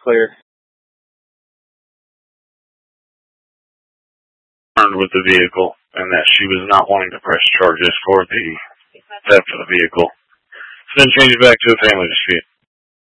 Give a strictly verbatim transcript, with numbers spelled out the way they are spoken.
clear. With the vehicle, and that she was not wanting to press charges for the theft of the vehicle. So then change it back to a family dispute.